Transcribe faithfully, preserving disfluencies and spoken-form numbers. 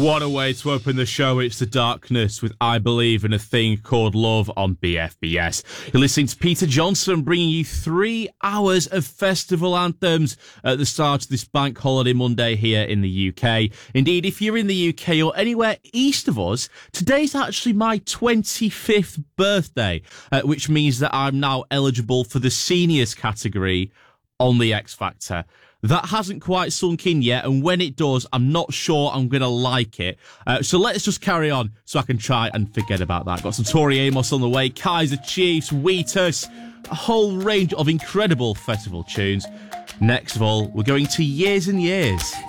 What a way to open the show. It's The Darkness with I Believe in a Thing Called Love on B F B S. You're listening to Peter Johnson bringing you three hours of festival anthems at the start of this bank holiday Monday here in the U K. Indeed, if you're in the U K or anywhere east of us, today's actually my twenty-fifth birthday, uh, which means that I'm now eligible for the seniors category on the X Factor. That hasn't quite sunk in yet, and when it does, I'm not sure I'm going to like it. Uh, so let's just carry on so I can try and forget about that. Got some Tori Amos on the way, Kaiser Chiefs, Wheatus, a whole range of incredible festival tunes. Next of all, we're going to Years and Years.